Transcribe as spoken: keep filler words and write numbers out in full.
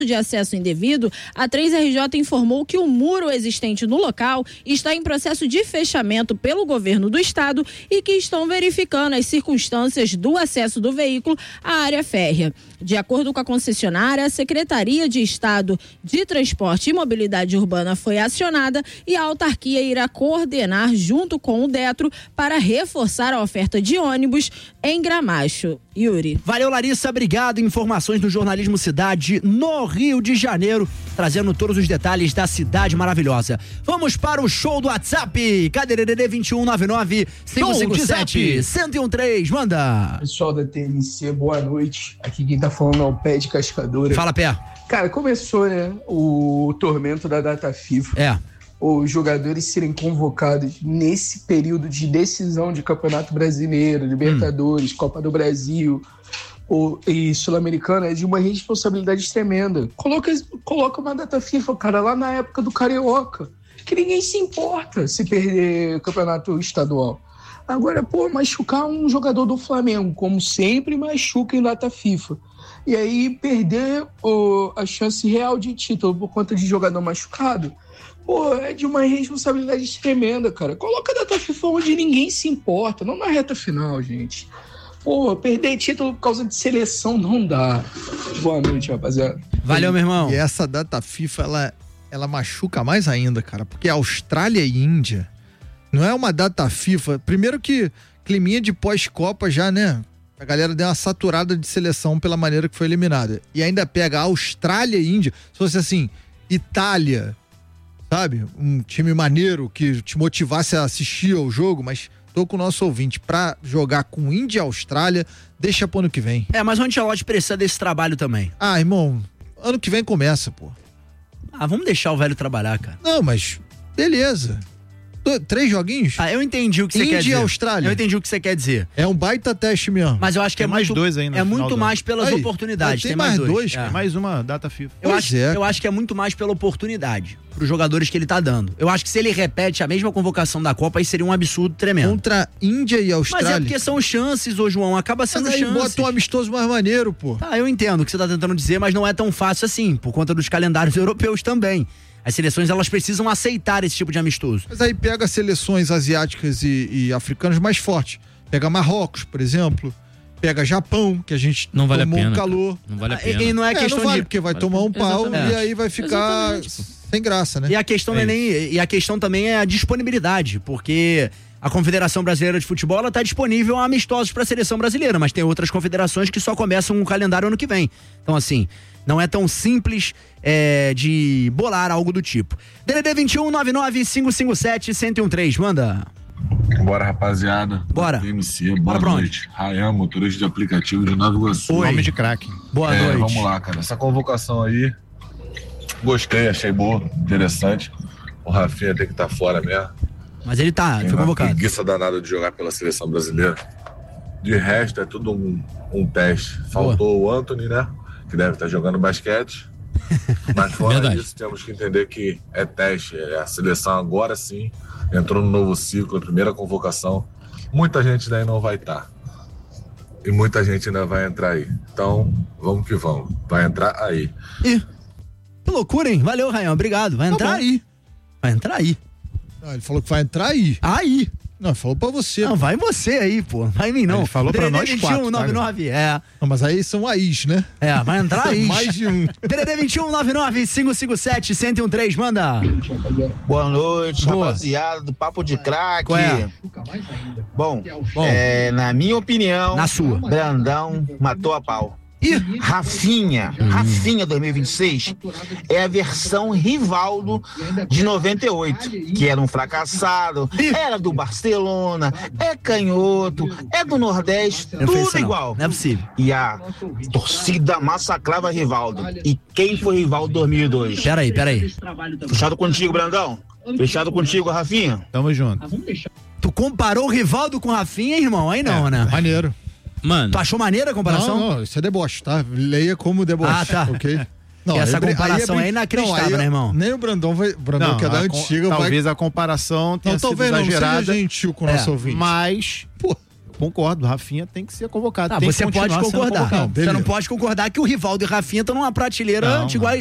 de acesso indevido, a três R J informou que o muro existente no local está em processo de fechamento pelo governo do estado e que estão verificando as circunstâncias do acesso do veículo à área férrea. De acordo com a concessionária, a Secretaria de Estado de Transporte e Mobilidade Urbana foi acionada e a autarquia irá coordenar junto com o Detro para reforçar a oferta de ônibus em Gramacho. Yuri. Valeu, Larissa, obrigado. Informações do Jornalismo Cidade no Rio de Janeiro, trazendo todos os detalhes da cidade maravilhosa. Vamos para o show do WhatsApp. Cadê D D D vinte e um nove nove cinco cinco sete um zero um três? Manda. Pessoal da T M C, boa noite. Aqui quem tá falando é o Pé de Cascadura. Fala, Pé. Cara, começou, né, o tormento da data FIFA. É. Os jogadores serem convocados nesse período de decisão de Campeonato Brasileiro, Libertadores, hum. Copa do Brasil ou, e Sul-Americana é de uma responsabilidade tremenda. Coloca, coloca uma data FIFA, cara, lá na época do Carioca, que ninguém se importa se perder o Campeonato Estadual. Agora, pô, machucar um jogador do Flamengo, como sempre machuca em data FIFA. E aí perder oh, a chance real de título por conta de jogador machucado, pô, é de uma responsabilidade tremenda, cara. Coloca a data FIFA onde ninguém se importa, não na reta final, gente. Pô, perder título por causa de seleção não dá. Boa noite, rapaziada. Valeu, meu irmão. E essa data FIFA, ela, ela machuca mais ainda, cara, porque Austrália e Índia não é uma data FIFA. Primeiro que climinha de pós-Copa já, né? A galera deu uma saturada de seleção pela maneira que foi eliminada. E ainda pega Austrália e Índia. Se fosse assim, Itália, sabe? Um time maneiro que te motivasse a assistir ao jogo, mas tô com o nosso ouvinte pra jogar com Índia e Austrália, deixa pro ano que vem. É, mas o Ancelotti precisa desse trabalho também. Ah, irmão, ano que vem começa, pô. Ah, vamos deixar o velho trabalhar, cara. Não, mas beleza. Três joguinhos? Ah, eu entendi o que você quer dizer. Índia e Austrália. Eu entendi o que você quer dizer. É um baita teste mesmo. Mas eu acho que tem é mais muito, dois ainda. É muito mais pelas Aí, oportunidades. Tem, tem mais, mais dois. dois é. É mais uma data FIFA. Eu Pois acho, é. eu acho que é muito mais pela oportunidade pros jogadores que ele tá dando. Eu acho que se ele repete a mesma convocação da Copa, aí seria um absurdo tremendo. Contra Índia e Austrália. Mas é porque são chances, ô João, acaba sendo mas aí chances. bota um amistoso mais maneiro, pô. Tá, eu entendo o que você tá tentando dizer, mas não é tão fácil assim, por conta dos calendários europeus também. As seleções, elas precisam aceitar esse tipo de amistoso. Mas aí pega seleções asiáticas e, e africanas mais fortes. Pega Marrocos, por exemplo. Pega Japão, que a gente não vale tomou a pena, um calor. Não vale a Ah, pena. E, e não é, É, questão não vale, de... porque vai tomar um pau Exatamente. e aí vai ficar Exatamente. sem graça, né? E a questão É é nem, e a questão também é a disponibilidade, porque a Confederação Brasileira de Futebol, ela tá disponível a amistosos para a seleção brasileira, mas tem outras confederações que só começam o calendário ano que vem. Então, assim, não é tão simples é, de bolar algo do tipo. D D D vinte e um nove nove cinco cinco sete um zero um três, manda. Bora, rapaziada. Bora. T M C, Bora boa pra noite. Rayan, motorista de aplicativo de Nova Iguaçu. Oi. Nome de craque. Boa É, noite. vamos lá, cara. Essa convocação aí, gostei, achei boa, interessante. O Rafinha tem que estar fora mesmo. Mas ele tá, Tem foi uma convocado. preguiça danada de jogar pela seleção brasileira. De resto, é tudo um, um teste. Faltou o Anthony, né? Que deve estar jogando basquete. Mas fora Verdade. disso, temos que entender que é teste. É a seleção agora sim entrou no novo ciclo, a primeira convocação. Muita gente daí não vai estar. E muita gente ainda vai entrar aí. Então, vamos que vamos. Vai entrar aí. Ih, que loucura, hein? Valeu, Rayan, obrigado. Vai entrar bom. aí. Vai entrar aí. Não, ele falou que vai entrar aí. Aí. Não, falou pra você. Não, vai você aí, pô. Vai em mim, não. Ele falou pra nós quatro, vinte e um nove nove, é. Não, mas aí são Aís, né? É, vai entrar aí. Mais de um. D D D vinte e um nove nove cinco cinco sete um zero um três, manda. Boa noite, Boa. rapaziada do Papo de Craque. Qual é? Bom, Bom. é, na minha opinião, Na sua. Brandão matou a pau. Ih, Rafinha, Rafinha dois mil e vinte e seis é a versão Rivaldo de noventa e oito, que era um fracassado, era do Barcelona, é canhoto, é do Nordeste, não fez isso tudo não. igual. Não é possível. E a torcida massacrava Rivaldo. E quem foi Rivaldo dois mil e dois? Peraí, peraí. Fechado contigo, Brandão? Fechado contigo, Rafinha? Tamo junto. Tu comparou o Rivaldo com o Rafinha, irmão? Aí não, É, né? Maneiro. Mano, Tu achou maneira a comparação? Não, não, isso é deboche, tá? Leia como deboche. Ah, tá. Ok? E essa aí brin- comparação aí é brin- inacreditável, não, aí né, irmão? Nem o Brandão vai. Brandão, que é da a com- antiga, vai. talvez a comparação tenha Não, sido talvez não, não exagerada, seja gentil com o É, nosso ouvinte. mas Pô, Concordo, Rafinha tem que ser convocado. Tá, tem você que pode continuar sendo concordar. convocado. Você não pode concordar que o Rivaldo e o Rafinha estão numa prateleira Não, de igual,